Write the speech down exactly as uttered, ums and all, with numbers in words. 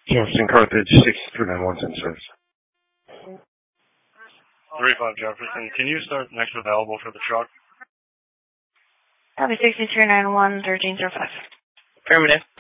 Jefferson Carthage, six three nine one, send service. three five Jefferson, can you start next available for the truck? That'll be sixty-three nine one, thirteen zero five. Affirmative.